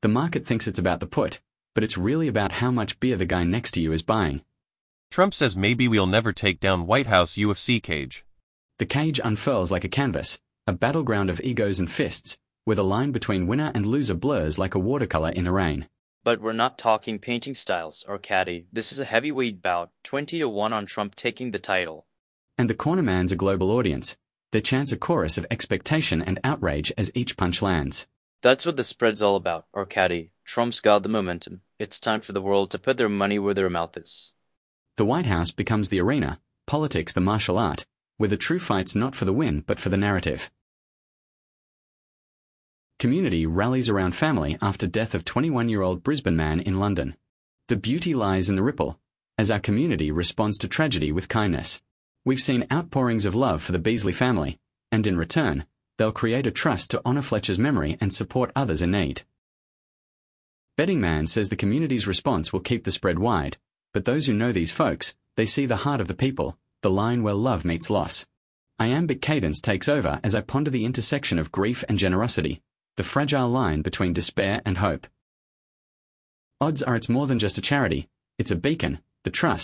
The market thinks it's about the put, but it's really about how much beer the guy next to you is buying. Trump says maybe we'll never take down White House UFC cage. The cage unfurls like a canvas, a battleground of egos and fists, where the line between winner and loser blurs like a watercolor in the rain. But we're not talking painting styles or caddy. This is a heavyweight bout, 20-1 on Trump taking the title. And the cornerman's a global audience. They chant a chorus of expectation and outrage as each punch lands. That's what the spread's all about, or caddy. Trump's got the momentum. It's time for the world to put their money where their mouth is. The White House becomes the arena, politics the martial art, where the true fight's not for the win but for the narrative. Community rallies around family after death of 21-year-old Brisbane man in London. The beauty lies in the ripple, as our community responds to tragedy with kindness. We've seen outpourings of love for the Beasley family, and in return, they'll create a trust to honour Fletcher's memory and support others in need. Betting Man says the community's response will keep the spread wide, but those who know these folks, they see the heart of the people, the line where love meets loss. Iambic cadence takes over as I ponder the intersection of grief and generosity, the fragile line between despair and hope. Odds are it's more than just a charity, it's a beacon, the trust